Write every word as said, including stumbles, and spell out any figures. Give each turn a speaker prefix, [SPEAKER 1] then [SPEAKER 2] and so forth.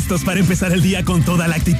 [SPEAKER 1] ¿Listos para empezar el día con toda la actitud